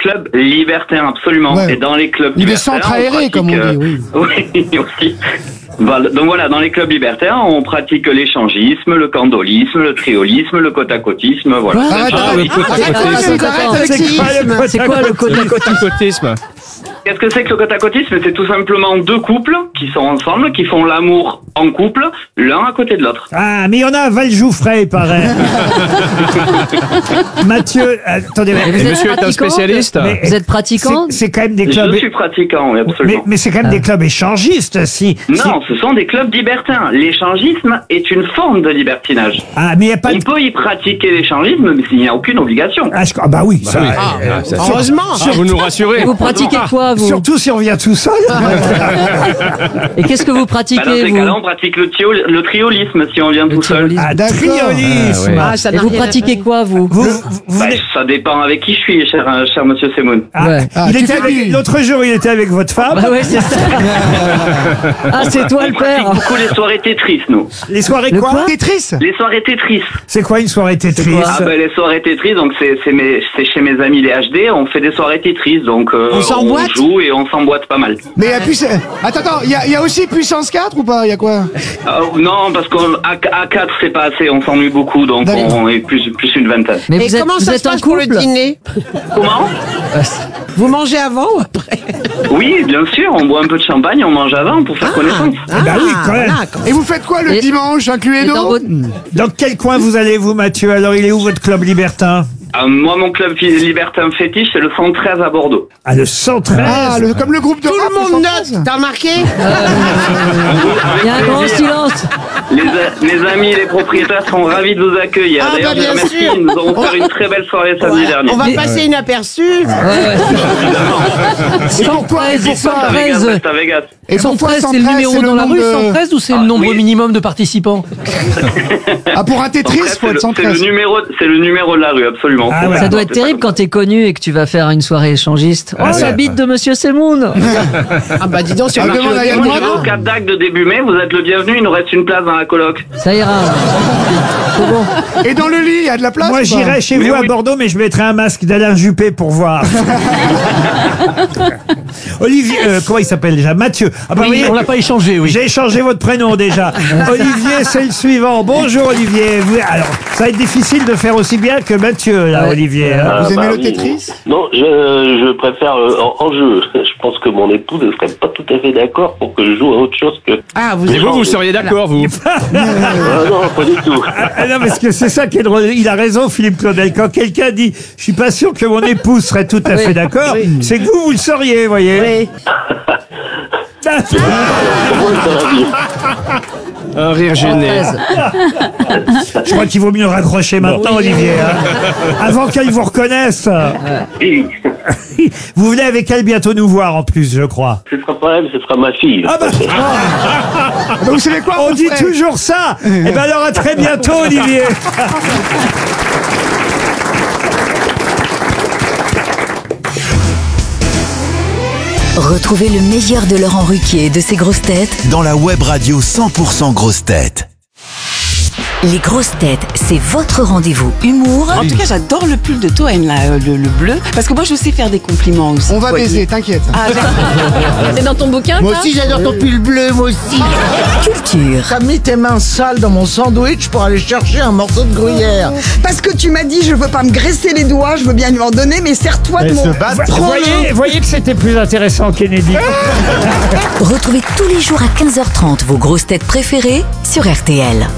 clubs libertins, absolument. Ouais. Et dans les clubs Il est libertins, centre aéré, comme on dit, oui. Oui, aussi. Voilà, donc voilà, dans les clubs libertaires, on pratique l'échangisme, le candolisme, le triolisme, le côte-à-côtisme, voilà. C'est quoi le côte-à-côtisme? Qu'est-ce que c'est que le côte-à-côtisme? C'est tout simplement deux couples qui sont ensemble, qui font l'amour en couple, l'un à côté de l'autre. Ah, mais il y en a à Valjoufray, il paraît. Mathieu, attendez. Monsieur est un spécialiste. Mais Vous êtes pratiquant? c'est quand même des clubs. Je suis pratiquant, oui, absolument. Mais c'est quand même des clubs échangistes, si. Non, ce sont des clubs libertins. L'échangisme est une forme de libertinage. Ah, mais il n'y a pas On de. peut y pratiquer l'échangisme, mais il n'y a aucune obligation. Ah, bah oui, ça. Heureusement. Vous nous rassurez. Vous pratiquez quoi, vous? Surtout si on vient tout seul. Et qu'est-ce que vous Dans pratiquez, ces cas-là, vous? on pratique le triolisme si on vient tout seul. Ah, triolisme. Et vous pratiquez quoi, vous? Ça dépend avec qui je suis, cher monsieur Semoun. Il était l'autre jour, il était avec votre femme. Bah ouais, c'est ça. Ah, c'est toi On le pratique père. beaucoup les soirées Tetris, nous. Les soirées Le quoi? quoi? Tetris. Les soirées Tetris. C'est quoi une soirée Tetris? Ah ben les soirées Tetris, donc c'est chez mes amis les HD, on fait des soirées Tetris, donc on joue et on s'emboîte pas mal. Mais attends, il y a aussi puissance 4 ou pas? Il y a quoi? Non, parce qu'à 4 c'est pas assez, on s'ennuie beaucoup, donc on est plus une vingtaine. Mais Et comment ça se passe pour le dîner? Comment? Vous mangez avant ou après? Oui, bien sûr, on boit un peu de champagne, on mange avant pour faire connaissance. Bah oui, quand même. Et vous faites quoi le Et- dimanche, inclus Et dans Edo? votre- Dans quel coin vous allez, vous, Mathieu? Alors, il est où votre club libertin? Moi, mon club libertin fétiche, c'est le 113 à Bordeaux. Ah, le 113. Ah, comme le groupe de Tout rap, le monde 113. note, t'as remarqué? Il y a un grand silence. Les amis et les propriétaires sont ravis de vous accueillir. Ah, D'ailleurs, bah, bien je les remercie, sûr. ils nous ont offert une très belle soirée samedi dernier. On va passer inaperçu. Et pourquoi? À Vegas, reste à Vegas. Et pourquoi 113, c'est le 113, numéro dans la nombre rue, de- 113, ou c'est le nombre minimum de participants? Ah, pour un Tetris, faut être 113. C'est le numéro de la rue, absolument. Ah ouais. Ça doit être terrible quand t'es connu et que tu vas faire une soirée échangiste. Oh, la bite de Monsieur Semoun. Ah bah dis donc, sur demande à Yann Moi, Moix. au Cap d'Agde de début mai, vous êtes le bienvenu, il nous reste une place dans la coloc. Ça ira. C'est bon. Et dans le lit, il y a de la place? Moi, ou pas? j'irai chez vous à Bordeaux, mais je mettrai un masque d'Alain Juppé pour voir. Olivier, comment il s'appelle déjà? Mathieu. Ah bah, Oui, voyez, on l'a pas échangé, oui. j'ai échangé votre prénom déjà. Olivier, c'est le suivant. Bonjour Olivier. Alors, ça va être difficile de faire aussi bien que Mathieu, là, Olivier. hein. Vous aimez le oui. Tetris? Non, je préfère en jeu. Je pense que mon épouse ne serait pas tout à fait d'accord pour que je joue à autre chose que... Ah, vous Et vous seriez d'accord, vous? Ah non, pas du tout. Ah non, parce que c'est ça qui est drôle. Il a raison, Philippe Claudel. Quand quelqu'un dit « Je suis pas sûr que mon épouse serait tout à fait d'accord », c'est que vous le sauriez, voyez. Oui. Un rire gêné. 113. Je crois qu'il vaut mieux raccrocher maintenant, Olivier. hein. Avant qu'elle vous reconnaisse. Oui. Vous venez avec elle bientôt nous voir, en plus, je crois. Ce sera pas elle, ce sera ma fille. Ah bah, Ah bah, vous savez quoi? on dit ferait toujours ça. Eh ben alors, à très bientôt, Olivier. Retrouvez le meilleur de Laurent Ruquier et de ses grosses têtes dans la web radio 100% grosses têtes. Les grosses têtes, c'est votre rendez-vous humour En tout cas, j'adore le pull de Toen, là, le bleu. Parce que moi, je sais faire des compliments aussi. On va baiser, t'inquiète. Ah, C'est dans ton bouquin, Moi ça? aussi j'adore ton pull bleu, moi aussi. culture. T'as mis tes mains sales dans mon sandwich pour aller chercher un morceau de gruyère. Parce que tu m'as dit, je veux pas me graisser les doigts, je veux bien lui en donner, mais serre-toi de mon... Voyez que c'était plus intéressant, Kennedy. Retrouvez tous les jours à 15h30 vos grosses têtes préférées sur RTL.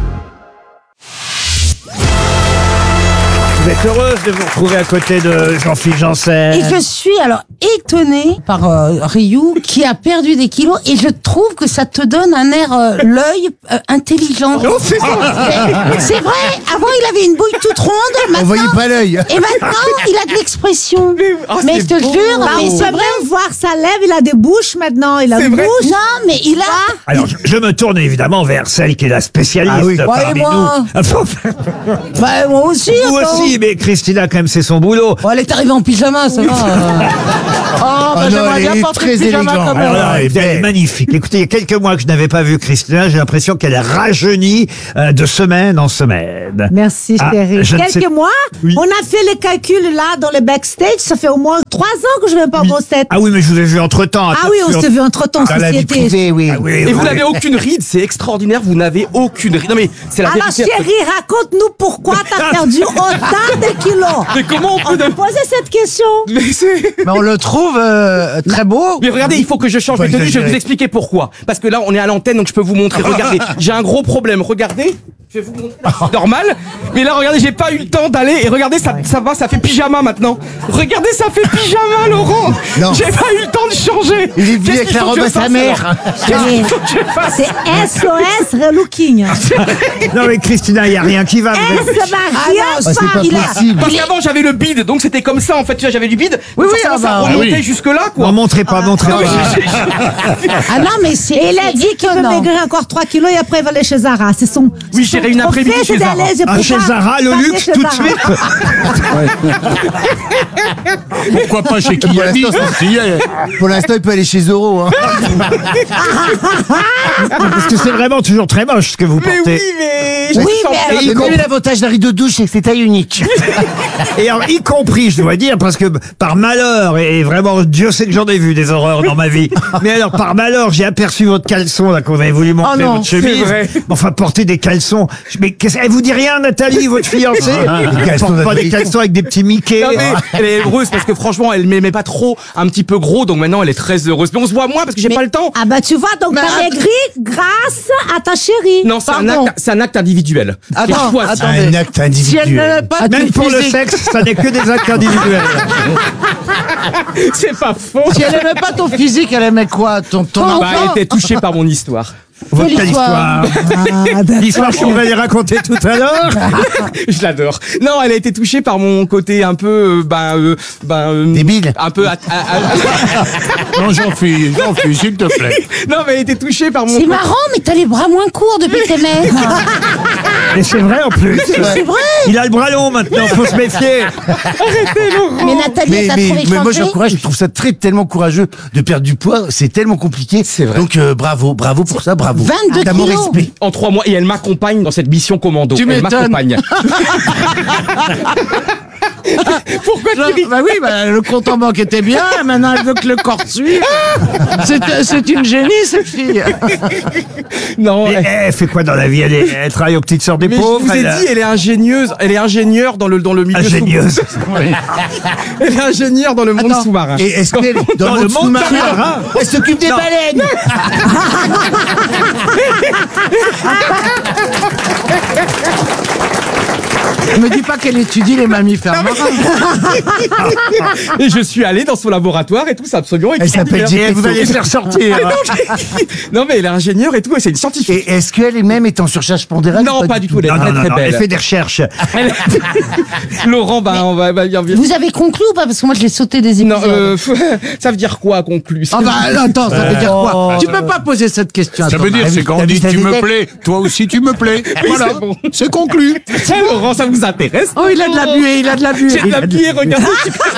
Vous êtes heureuse de vous retrouver à côté de Jean-Philippe Janssen. Et je suis alors étonnée par Ryu qui a perdu des kilos et je trouve que ça te donne un air l'œil intelligent. Oh, c'est ça. C'est vrai, avant il avait une bouille toute ronde, On maintenant, voyait pas l'œil. et maintenant il a de l'expression. Mais je te jure, mais c'est vrai. Voir sa lèvre, il a des bouches maintenant, il a une bouche. Non, mais il a... Alors, je me tourne évidemment vers celle qui est la spécialiste Ah oui. Ouais, parmi et moi nous. Bah, moi aussi, Vous attends. aussi, mais Christina, quand même, c'est son boulot. Bon, elle est arrivée en pyjama, ça va. bah, j'aimerais bien porter le pyjama comme Alors là, elle. elle est magnifique. Écoutez, il y a quelques mois que je n'avais pas vu Christina, j'ai l'impression qu'elle a rajeuni de semaine en semaine. Merci, Ah, chérie. je ne sais- Quelques mois, Oui. on a fait les calculs là dans le backstage. Ça fait au moins 3 ans que je ne vais pas en grosse tête. Ah oui, mais je vous ai vu entre-temps. Ah oui, on s'est vu entre-temps, Dans la vie société. privée, oui. Et oui, vous oui. n'avez aucune ride, c'est extraordinaire, vous n'avez aucune ride. Non mais c'est la Alors, vérité. chérie, raconte-nous pourquoi t'as perdu autant de kilos. Mais comment on peut... peut poser cette question. Mais on le trouve très beau. Mais regardez, il faut que je change de tenue, je vais vous expliquer pourquoi. Parce que là, on est à l'antenne, donc je peux vous montrer. Regardez, j'ai un gros problème. Regardez, je vais vous montrer. C'est normal. Mais là, regardez, j'ai pas eu le temps d'aller. Et regardez, ça va, ça fait pyjama maintenant. Regardez, ça fait pyjama, Laurent. J'ai pas eu le temps de changer. Il est venu avec la robe à sa mère. C'est SOS relooking. Non mais Christina, il n'y a rien qui va. Ça va rien pas. Parce qu'avant, j'avais le bide, donc c'était comme ça, en fait. Tu vois, j'avais du bide. Oui, oui, forcément, ça ah bah, remontait oui. jusque-là, quoi. Non, montrez pas, montrez Non, pas. Ah non, mais c'est. Il a dit qu'il veut maigrir encore 3 kilos et après il va aller chez Zara. C'est son. Oui, j'irai une après-midi trophée, chez c'est Zara. d'aller, je Ah, peux chez pas Zara, le aller luxe, chez tout de Zara. suite. Pourquoi pas chez Kiabi Pour l'instant, il peut aller chez Zoro. Hein. Parce que c'est vraiment toujours très moche ce que vous Mais portez. oui, mais... Oui, mais Et y compris- l'avantage d'un rideau de douche, c'est que c'est taille unique. Et alors, y compris, je dois dire, parce que par malheur, et vraiment, Dieu sait que j'en ai vu des horreurs dans ma vie. Mais alors, par malheur, j'ai aperçu votre caleçon, là, qu'on avait voulu montrer, Oh non, votre chemise. c'est vrai. Enfin, porter des caleçons. Mais elle vous dit rien, Nathalie, votre fiancée? Elle porte pas des caleçons avec des petits Mickey. Non, mais elle est heureuse parce que franchement, elle m'aimait pas trop, un petit peu gros, donc maintenant elle est très heureuse. Mais on se voit moins parce que j'ai pas le temps. Ah bah tu vois, donc t'as maigri grâce à ta chérie. Non, c'est un acte individuel. J'ai Attends, choisi. attendez. Un acte Si elle individuel. n'avait pas de Même pour le physique- sexe, ça n'est que des actes individuels. C'est pas faux. Si elle aimait pas ton physique, elle aimait quoi? Ton Bah, enfant? elle était touchée par mon histoire. Votre Quelle quelle histoire? L'histoire que vous allez raconter tout à l'heure? Je l'adore. Non, elle a été touchée par mon côté un peu, Débile. un peu. Non, j'enfuis, s'il te plaît. Non, mais elle a été touchée par mon. c'est marrant, mais t'as les bras moins courts depuis que t'es maigre. Et c'est vrai en plus. C'est vrai. Il a le bras long maintenant, faut se méfier. Mais Nathalie, elle t'a trouvé mais moi changé. j'encourage, je trouve ça tellement courageux de perdre du poids, c'est tellement compliqué. C'est vrai. Donc bravo pour ça, bravo. 22 T'as mon kilos. respect. En 3 mois, et elle m'accompagne dans cette mission commando. Tu Elle m'étonnes. m'accompagne. Pourquoi tu ris? Bah oui, le compte en banque était bien, maintenant elle veut que le corps suive. C'est une génie cette fille. Non. Et elle fait quoi dans la vie? Elle travaille aux petites sœurs des Mais pauvres. je vous ai dit, elle est ingénieuse. Elle est ingénieure dans le milieu Ingénieuse. Elle est ingénieure dans le monde sous-marin. Et est-ce qu'elle Dans le monde sous-marin. elle s'occupe des baleines? Me dis pas qu'elle étudie les mammifères marins. Et je suis allé dans son laboratoire et tout, c'est absolument Elle s'appelle extraordinaire. Et vous allez faire sortir. Non, mais elle est ingénieure et tout, et c'est une scientifique. Et est-ce qu'elle elle-même est en surcharge pondérale? Non, pas du tout, elle est Non, très non, très non, belle. elle fait des recherches. Laurent, on va bien. Vous avez conclu ou pas? Parce que moi, je l'ai sauté des Non, épisodes. ça veut dire quoi, conclu? Ah bah attends, ça veut dire quoi? Tu peux pas poser cette question. à Ça ton veut dire, mari. c'est quand on T'as dit vu sa tu me tête? plais, toi aussi tu me plais. Voilà, c'est bon. c'est conclu. Laurent, ça vous intéresse? Oh, il a de la buée, il a de la buée. J'ai de la buée, regardez.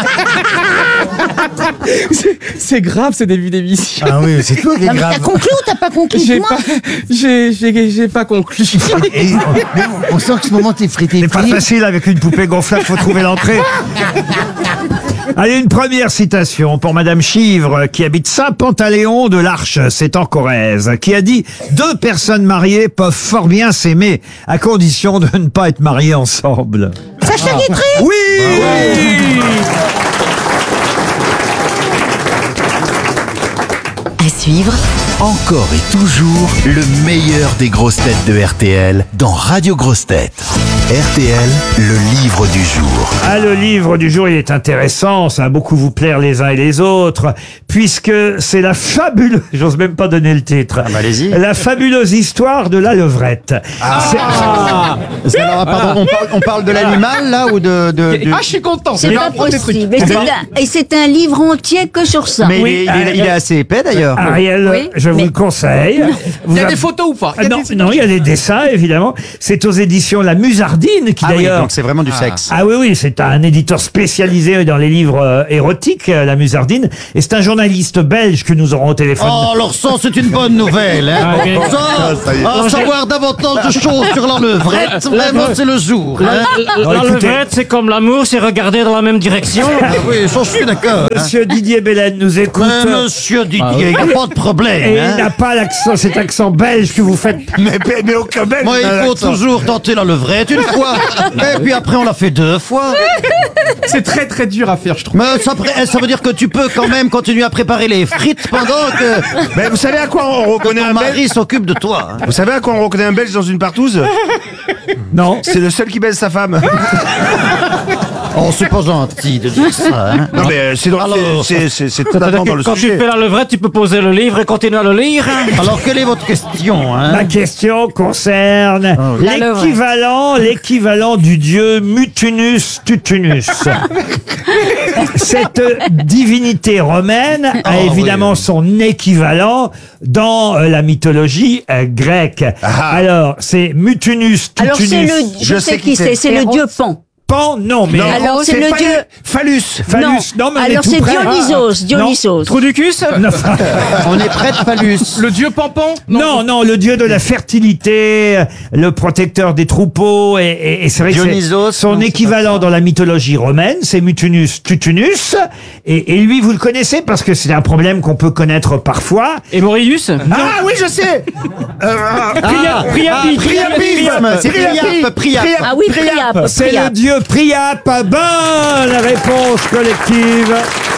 C'est grave ce début d'émission. Ah oui, c'est toi qui est Non, mais t'as grave. conclu ou t'as pas conclu? J'ai Dis-moi. pas, j'ai pas conclu. Et on sent que ce moment t'es frité. C'est pas facile avec une poupée gonflable, faut trouver l'entrée. Allez, une première citation pour Madame Chivre, qui habite Saint-Pantaléon de l'Arche, c'est en Corrèze, qui a dit « 2 personnes mariées peuvent fort bien s'aimer, à condition de ne pas être mariées ensemble. Sacha Guitry » Oui, À suivre, Encore et toujours le meilleur des grosses têtes de RTL dans Radio Grosses Têtes. RTL, le livre du jour. Ah, le livre du jour, il est intéressant, ça va beaucoup vous plaire les uns et les autres, puisque c'est la fabuleuse, j'ose même pas donner le titre, allez-y. la fabuleuse histoire de la levrette. C'est- Pardon, on parle de l'animal là ou de... Ah, je suis content. C'est pas possible. Et c'est un livre entier que sur ça. Mais il est assez épais d'ailleurs. Ah, Ariel, Oui, je vous mais- le conseille. Il y a des photos ou pas? Il y a Non, des- non, il y a des dessins, évidemment. C'est aux éditions La Musardine, qui Ah oui, d'ailleurs... donc c'est vraiment du sexe. Ah oui, oui, c'est un éditeur spécialisé dans les livres érotiques, La Musardine. Et c'est un journaliste belge que nous aurons au téléphone. Oh, alors ça, c'est une bonne nouvelle. Hein. Ça, savoir davantage de choses sur la levrette, vraiment, c'est le jour. Hein. Alors, écoutez, c'est comme l'amour, c'est regarder dans la même direction. Ah oui, ça, je suis d'accord. Hein. Monsieur Didier Belen nous écoute. Mais monsieur Didier, il n'y a pas de problème. Et hein. il n'a pas cet accent belge que vous faites. Mais aucun belge. Moi, il faut toujours tenter la levrette une fois. Et puis après, on l'a fait 2 fois. C'est très très dur à faire, je trouve. Mais ça veut dire que tu peux quand même continuer à préparer les frites pendant que Mais vous savez à quoi on reconnaît ton un belge? mari s'occupe de toi. Hein. Vous savez à quoi on reconnaît un belge dans une partouze? Non. C'est le seul qui baise sa femme. Oh, c'est pas gentil de dire ça. Hein. Non mais c'est drôle, Alors, c'est totalement dans le Quand tu sujet. fais la levrette, tu peux poser le livre et continuer à le lire. Alors, quelle est votre question hein? Ma question concerne l'équivalent du dieu Mutunus Tutunus. Cette divinité romaine a évidemment son équivalent dans la mythologie grecque. Alors, c'est Mutunus Tutunus. Alors c'est le, je sais qui c'est le dieu Pan. Pan, non, mais... Alors c'est le dieu. Phallus. Phallus, non, mais on est Alors tout c'est près. Dionysos. Trou du cul, ça? Non. On est près de Phallus. Le dieu Pampan? Non, non, le dieu de la fertilité, le protecteur des troupeaux, et c'est vrai que Dionysos, c'est son non, c'est équivalent dans la mythologie romaine, c'est Mutunus Tutunus, et lui, vous le connaissez parce que c'est un problème qu'on peut connaître parfois. Et Morius? Ah oui, je sais. Priapisme, c'est Priap. Ah oui, Priap. C'est le dieu Priap. Bonne réponse collective.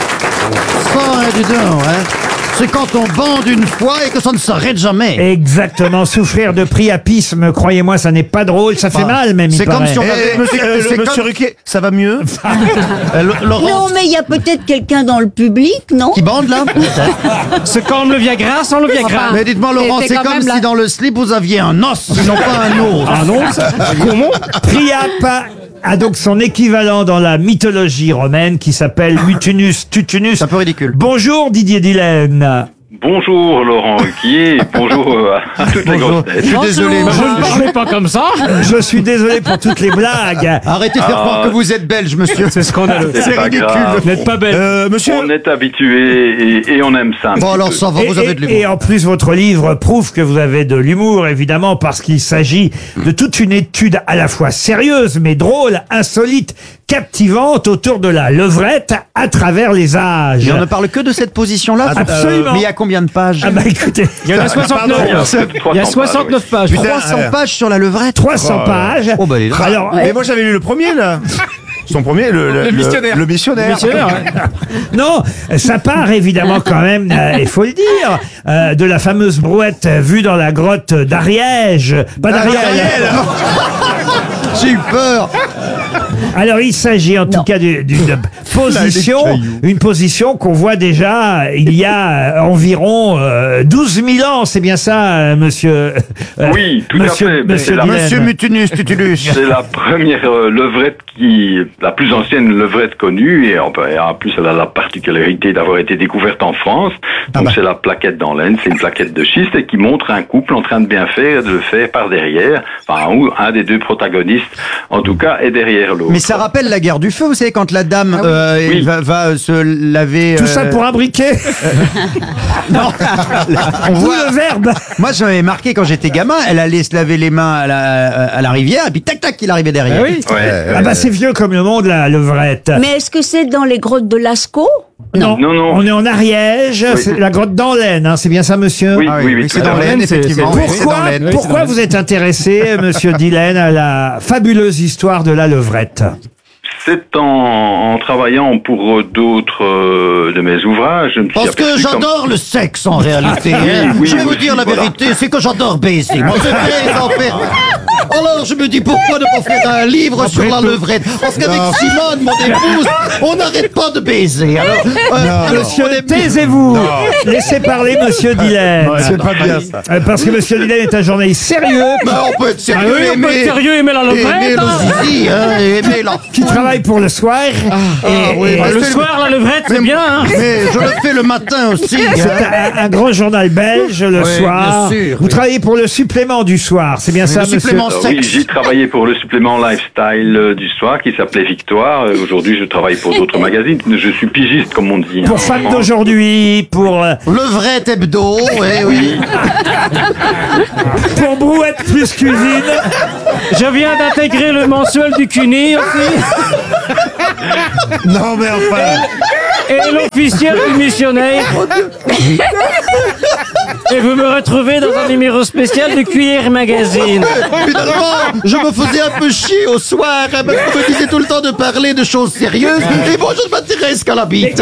Ça, hein, dis donc, hein. C'est quand on bande une fois et que ça ne s'arrête jamais. Exactement, souffrir de priapisme, croyez-moi, ça n'est pas drôle, ça fait mal même, c'est il comme paraît. si on avait... Monsieur Ruquier, ça va mieux? Laurent, Non, mais il y a peut-être quelqu'un dans le public, non? qui bande là? C'est comme le Viagra sans le Viagra. Mais dites-moi Laurent, c'est comme si dans le slip vous aviez un os, non pas un os. Ah non, comment? Priap a donc son équivalent dans la mythologie romaine qui s'appelle Mutunus Tutunus. C'est un peu ridicule. Bonjour Didier Dillène. Bonjour Laurent Ruquier, bonjour à toutes les grosses têtes. Je suis désolé. Je ne parlais pas comme ça. Je suis désolé pour toutes les blagues. Arrêtez de faire croire que vous êtes belge, monsieur. C'est scandaleux. C'est pas grave. Vous n'êtes pas belle. Monsieur. On est habitué et on aime ça. un Bon petit alors peu. ça va, vous avez de Et l'humour. en plus, votre livre prouve que vous avez de l'humour, évidemment, parce qu'il s'agit de toute une étude à la fois sérieuse, mais drôle, insolite, captivante autour de la levrette à travers les âges. Et on ne parle que de cette position-là. Absolument. Mais il y a combien de pages? Ah bah écoutez, Il y en a 69. Il y a 69 pages. 300 pages sur la levrette. 300 pages. Oh bah les Alors, Mais moi j'avais lu le premier là. Son premier, le missionnaire. Le missionnaire. non, ça part évidemment quand même, il faut le dire, de la fameuse brouette vue dans la grotte d'Ariège. Pas d'Ariel. J'ai eu peur. Alors il s'agit en tout cas d'une position, une position qu'on voit déjà il y a environ 12 000 ans, c'est bien ça, monsieur? Oui, tout à fait. Mais c'est la- Monsieur Mutunus Tutulus. C'est la première levrette la plus ancienne levrette connue, et en plus elle a la particularité d'avoir été découverte en France. Donc c'est la plaquette dans l'Aisne, c'est une plaquette de schiste et qui montre un couple en train de bien faire et de le faire par derrière. Enfin, un des deux protagonistes, en tout cas, est derrière l'autre. Mais ça rappelle la guerre du feu, vous savez, quand la dame Oui. va se laver... Tout ça pour un briquet. Non. On Tout voit... le verbe. Moi, j'avais marqué quand j'étais gamin, elle allait se laver les mains à la rivière, et puis tac tac, il arrivait derrière. oui. Ah bah c'est vieux comme le monde, la levrette. Mais est-ce que c'est dans les grottes de Lascaux? Non. Non. On est en Ariège, c'est la grotte dans l'Aisne, hein, c'est bien ça, monsieur? Oui, Ah oui, c'est tout à dans fait. l'Aisne, effectivement. Oui, c'est dans l'Aisne. Pourquoi vous êtes intéressé, monsieur Dillène, à la fabuleuse histoire de la levrette? C'est en travaillant pour d'autres de mes ouvrages, je me suis Parce que aperçu j'adore le sexe en réalité. hein. oui, Je vais vous oui, dire la voilà. vérité, c'est que j'adore baiser. Moi, je fais en fait. Alors je me dis pourquoi ne pas faire un livre sur la levrette? Parce qu'avec Simone, mon épouse, on n'arrête pas de baiser. Alors, Monsieur, taisez-vous. Laissez parler Monsieur Dylan. C'est pas bien ça. Parce que Monsieur Dylan est un journaliste sérieux. on peut être sérieux, Ah oui, on peut être sérieux, aimer la levrette, aimer le zizi, aimer la... Qui travaille pour le soir. Le soir, la levrette, c'est bien, hein. Mais je le fais le matin aussi. C'est un grand journal belge le soir. bien sûr, Vous travaillez pour le supplément du soir, c'est bien ça, monsieur? supplément Oui, j'ai travaillé pour le supplément lifestyle du soir qui s'appelait Victoire. Aujourd'hui, je travaille pour d'autres magazines. Je suis pigiste, comme on dit. Pour Femme d'aujourd'hui, pour Levrette hebdo, oui. pour Brouette plus cuisine. Je viens d'intégrer le mensuel du CUNY aussi. Non, mais enfin. Et l'officiel du missionnaire. Et vous me retrouvez dans un numéro spécial de Cuillère Magazine. Finalement, je me faisais un peu chier au soir, parce qu'on me disait tout le temps de parler de choses sérieuses, et moi je ne m'intéresse qu'à la bite.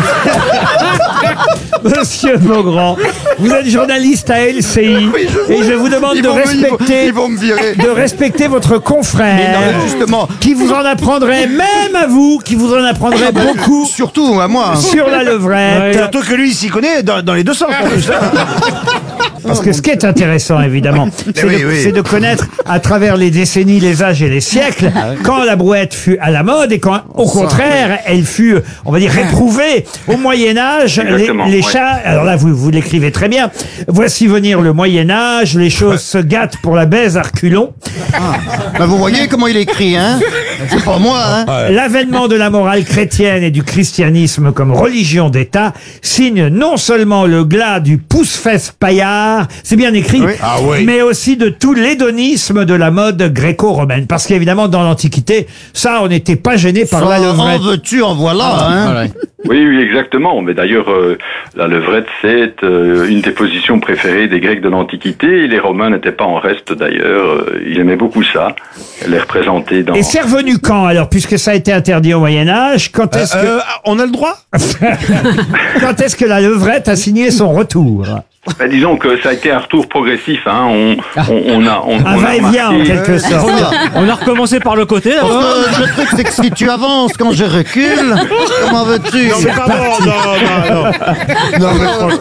Monsieur Beaugrand, vous êtes journaliste à LCI et je vous demande de respecter votre confrère. Mais non, justement, qui vous en apprendrait, même à vous, qui vous en apprendrait beaucoup. Surtout à moi. Sur la levrette. Surtout que lui, il s'y connaît dans les deux sens. En plus. Parce que ce qui est intéressant, évidemment, c'est de connaître à travers les décennies, les âges et les siècles, quand la brouette fut à la mode et quand, au contraire, elle fut, on va dire, réprouvée. Au Moyen-Âge, les chats, alors là, vous l'écrivez très bien, voici venir le Moyen-Âge, les choses se gâtent pour la baise à reculons. Bah vous voyez comment il écrit, hein? C'est pas moi, hein? L'avènement de la morale chrétienne et du christianisme comme religion d'État signe non seulement le glas du pouce-fesse paillard, c'est bien écrit, mais aussi de tout l'hédonisme de la mode gréco-romaine. Parce qu'évidemment, dans l'Antiquité, ça, on n'était pas gêné par la levrette. En veux-tu, en voilà, hein? Oui, exactement. Mais d'ailleurs, la levrette, c'est une des positions préférées des Grecs de l'Antiquité. Les Romains n'étaient pas en reste, d'ailleurs. Ils aimaient beaucoup ça. Elle est représentée dans... Et c'est revenu quand, alors, puisque ça a été interdit au Moyen-Âge? Quand est-ce que... On a le droit? Quand est-ce que la levrette a signé son retour? Ben, disons que ça a été un retour progressif. Hein. On un va-et-vient, en quelque sorte. On a recommencé par le côté, d'abord. Le truc, c'est que si tu avances quand je recule, comment veux-tu? Non, mais pardon, non,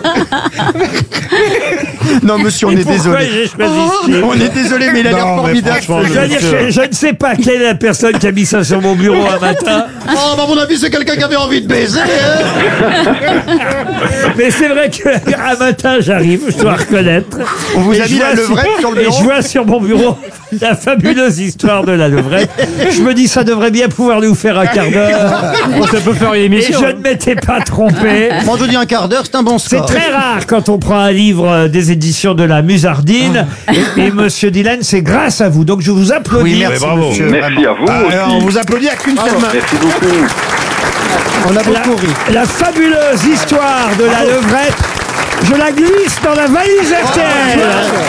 non, monsieur, on est désolé. On est désolé, mais il a l'air formidable. Je ne sais pas quelle est la personne qui a mis ça sur mon bureau un matin. Oh, bah, à mon avis, c'est quelqu'un qui avait envie de baiser, hein. Mais c'est vrai qu'un matin, j'arrive, je dois reconnaître. On vous a mis la levrette sur le bureau? Et je vois sur mon bureau la fabuleuse histoire de la levrette. Je me dis, ça devrait bien pouvoir nous faire un quart d'heure. Ça peut faire une émission. Et je ne m'étais pas trompé. Moi, je dis un quart d'heure, c'est un bon score. C'est très rare quand on prend un livre des éditions de la Musardine. Et Monsieur Dylan, c'est grâce à vous. Donc je vous applaudis. Oui, merci, bravo. monsieur. Merci à vous aussi. On vous applaudit à qu'une seule main. Merci beaucoup. On a beaucoup ri. La fabuleuse histoire de la levrette. Je la glisse dans la valise RTL.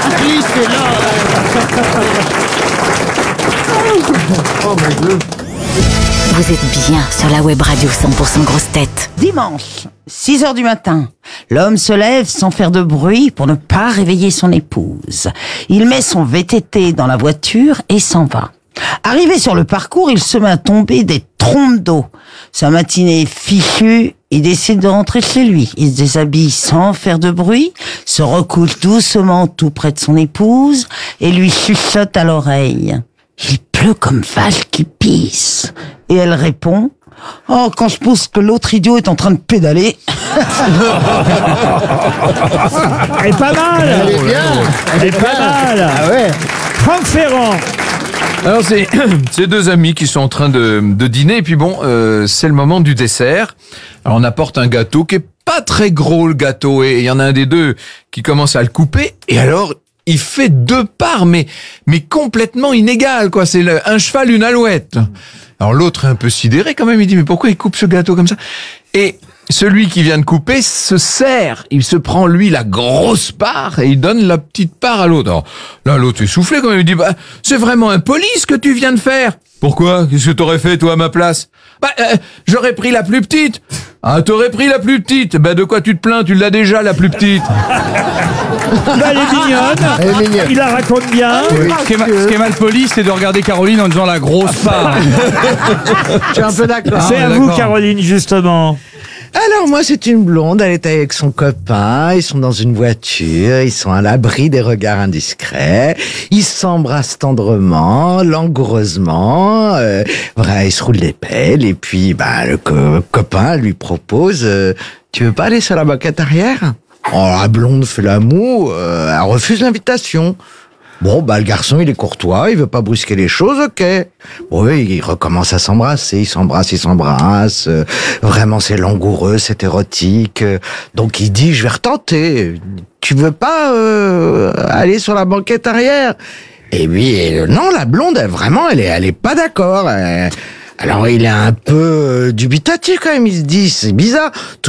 Vous êtes bien sur la web radio 100% grosse tête. Dimanche, 6h du matin, l'homme se lève sans faire de bruit pour ne pas réveiller son épouse. Il met son VTT dans la voiture et s'en va. Arrivé sur le parcours, il se met à tomber des trompes d'eau. Sa matinée fichue, il décide de rentrer chez lui. Il se déshabille sans faire de bruit, se recoule doucement tout près de son épouse et lui chuchote à l'oreille. Il pleut comme vache qui pisse. Et elle répond: oh, quand je pense que l'autre idiot est en train de pédaler. Elle est pas mal. Elle est bien. Elle est pas mal. Ah ouais. Franck Ferrand. Alors c'est deux amis qui sont en train de dîner et puis bon, c'est le moment du dessert. Alors on apporte un gâteau qui est pas très gros, le gâteau, et il y en a un des deux qui commence à le couper et alors il fait deux parts mais complètement inégales, quoi. C'est un cheval, une alouette. Alors l'autre est un peu sidéré quand même, il dit mais pourquoi il coupe ce gâteau comme ça? Et celui qui vient de couper se sert, il se prend lui la grosse part et il donne la petite part à l'autre. Alors là l'autre est soufflé quand même, il dit bah c'est vraiment impoli ce que tu viens de faire. Pourquoi? Qu'est-ce que t'aurais fait, toi, à ma place? J'aurais pris la plus petite. Ah, t'aurais pris la plus petite. De quoi tu te plains? Tu l'as déjà, la plus petite. Elle est mignonne. Il la raconte bien. Ce qui est mal poli, c'est de regarder Caroline en disant la grosse part. Je suis un peu d'accord. C'est à vous, Caroline, justement. Alors moi c'est une blonde, elle est avec son copain, ils sont dans une voiture, ils sont à l'abri des regards indiscrets, ils s'embrassent tendrement, langoureusement, ils se roulent des pelles et puis le copain lui propose tu veux pas aller sur la banquette arrière? Oh, la blonde fait l'amour, elle refuse l'invitation. Bon, le garçon, il est courtois, il veut pas brusquer les choses, ok. Bon, oui, il recommence à s'embrasser, il s'embrasse. Vraiment, c'est langoureux, c'est érotique. Donc, il dit, je vais retenter. Tu veux pas aller sur la banquette arrière? Et puis, non, la blonde, elle est pas d'accord. Alors, il est un peu dubitatif quand même. Il se dit, c'est bizarre.